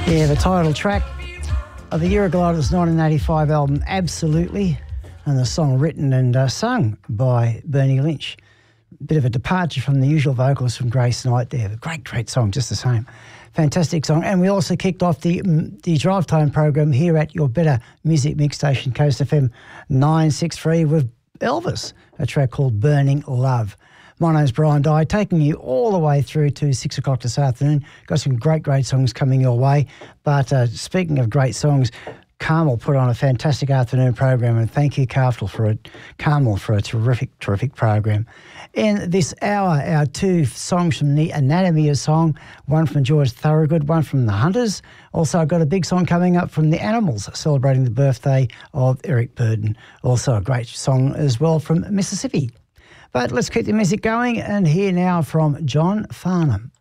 Yeah, the title track of the Eurogliders 1985 album, Absolutely, and the song written and sung by Bernie Lynch. Bit of a departure from the usual vocals from Grace Knight there. Great song, just the same. Fantastic song. And we also kicked off the Drive Time program here at your better music mix station, Coast FM 963, with Elvis, a track called Burning Love. My name's Brian Dye, taking you all the way through to 6 o'clock this afternoon. Got some great songs coming your way. But speaking of great songs, Carmel put on a fantastic afternoon program, and thank you, Carmel, for a terrific program. In this hour, our two songs from the Anatomy of Song, one from George Thorogood, one from The Hunters. Also, I've got a big song coming up from The Animals, celebrating the birthday of Eric Burdon. Also a great song as well from Mississippi. But let's keep the music going and hear now from John Farnham.